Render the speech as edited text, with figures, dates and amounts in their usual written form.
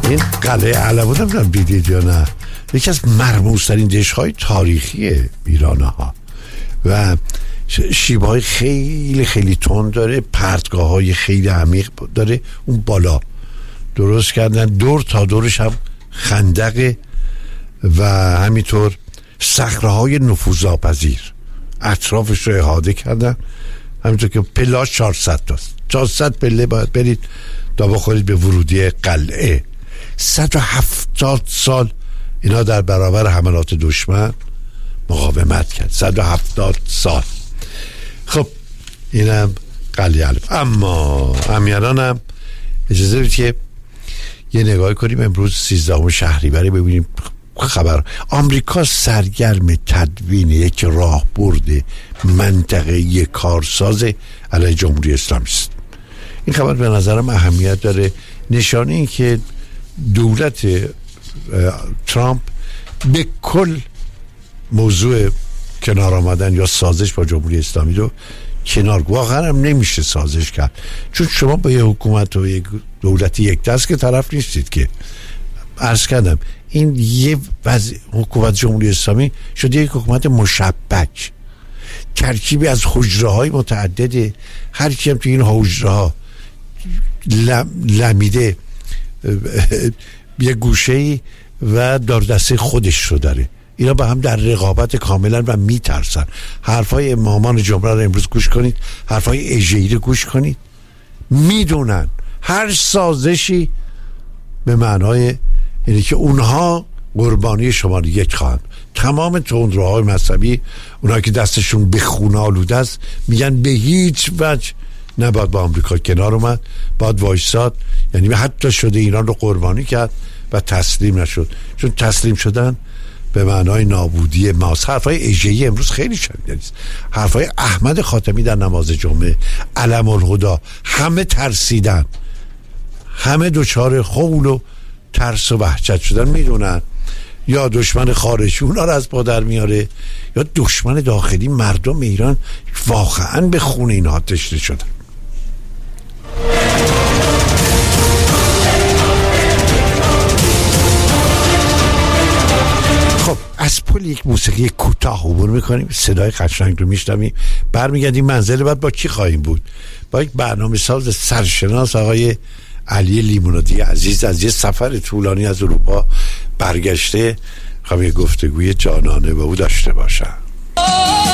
این قلعه علم‌آباد هم دیدید یا نه؟ یکی از مرموزترین دشت‌های تاریخی ایران ها و شیب‌های خیلی خیلی تند داره، پرتگاه‌های خیلی عمیق داره. اون بالا درست کردن، دور تا دورش هم خندقه و همینطور صخره‌های نفوذناپذیر اطرافش رو احاطه کردن. همینطور که پلاش 400 تاست، 400 پله باید برید تا بخورید به ورودی قلعه. 170 سال اینا در برابر حملات دشمن مقاومت کرد. 170 سال. خب اینم قلعه علم. اما امیران هم اجازه بدید که یه نگاه کنیم امروز 13 شهریور ببینیم خبر. آمریکا سرگرم تدوین یک راهبرد منطقه‌ای کارساز علیه جمهوری اسلامی است. این خبر به نظرم اهمیت داره. نشانه این که دولت ترامپ به کل موضوع کنار آمدن یا سازش با جمهوری اسلامی رو کنار، واقعا هم نمیشه سازش کرد، چون شما با یه حکومت و یک دولتی یک دست که طرف نیستید که. عرض کردم این یه حکومت جمهوری اسلامی شده یک حکومت مشبک، ترکیبی از حجره های متعدده. هر کی هم تو این حجره ها لمیده یه گوشه‌ای و دار دسته خودش رو داره. اینا با هم در رقابت کاملا و میترسن. حرفای امامان جمهوری رو امروز گوش کنید، حرفای اژه‌ای رو گوش کنید. میدونن هر سازشی به معنای اینه که اونها قربانی شماره یک خواهند. تمام تندروهای مذهبی، اونها که دستشون به خون آلوده است، میگن به هیچ وجه نباید با آمریکا کنار اومد، باید وایساد. یعنی حتی شده ایران رو قربانی کرد و تسلیم نشد، چون تسلیم شدن به معنای نابودی ماست. حرفای اژه‌ای امروز خیلی شنیده است. حرفای احمد خاتمی در نماز جمعه، علم الهدا، همه ترسیدن، همه دچار خوف و ترس و وحشت شدن. میدونن یا دشمن خارجی اونا رو از پا در میاره یا دشمن داخلی مردم ایران واقعا به خون اینها تشنه شدن. خب از پل یک موسیقی کوتاه عبور میکنیم، صدای قشنگ رو میشنویم، برمیگردیم. منزل بعد با کی خواهیم بود؟ با یک برنامه ساز سرشناس آقای علی لیمونادی عزیز، از یه سفر طولانی از اروپا برگشته. خواهم یه گفتگوی جانانه با او داشته باشم.